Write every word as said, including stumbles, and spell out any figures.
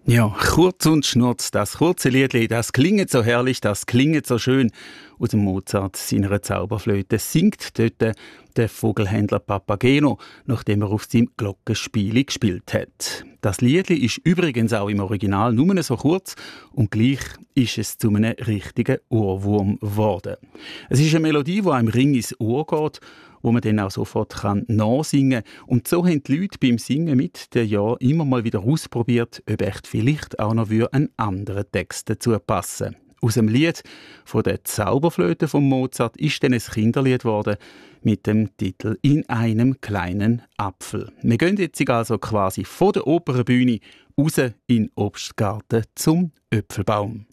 Ja, kurz und schnurz, das kurze Liedli, das klingt so herrlich, das klingt so schön. Aus dem Mozart seiner Zauberflöte singt dort der Vogelhändler Papageno, nachdem er auf seinem Glockenspiel gespielt hat. Das Liedli ist übrigens auch im Original nur so kurz und gleich ist es zu einem richtigen Ohrwurm geworden. Es ist eine Melodie, die einem Ring ins Ohr geht, wo man dann auch sofort kann nachsingen kann. Und so haben die Leute beim Singen mit den Jahren immer mal wieder ausprobiert, ob echt vielleicht auch noch ein anderer Text dazu passen. Aus dem Lied von der Zauberflöte von Mozart ist dann ein Kinderlied geworden mit dem Titel «In einem kleinen Apfel». Wir gehen jetzt also quasi von der Opernbühne raus in den Obstgarten zum Äpfelbaum.